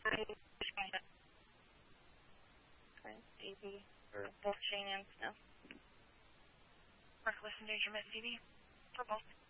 DB for both Shane and Smith. Reckless endangerment DB for both.